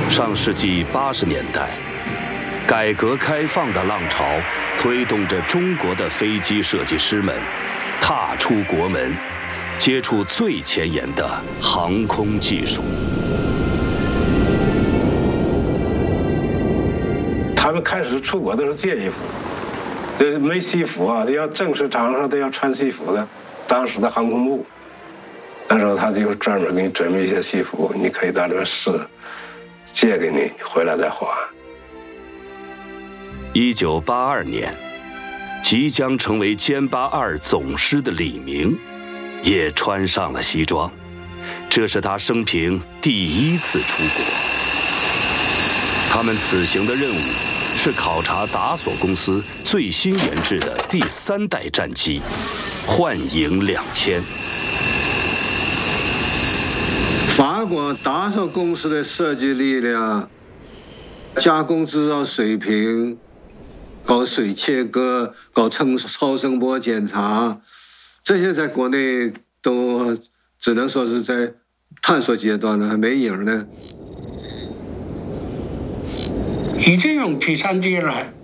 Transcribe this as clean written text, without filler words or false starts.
上世纪80年代，改革开放的浪潮推动着中国的飞机设计师们踏出国门，接触最前沿的航空技术。 他们开始出国都是借衣服，就是没西服啊，要正式场合都要穿西服的。当时的航空部，那时候他就专门给你准备一些西服，你可以到这边试，借给你，回来再还。 1982年，即将成为歼82总师的李明，也穿上了西装，这是他生平第1次出国。他们此行的任务是考察达索公司最新研制的第3代战机幻影2000。 法国达索公司的设计力量、加工制造水平、搞水切割、搞超声波检查，这些在国内都只能说是在探索阶段了，还没影呢。 以这种计算机来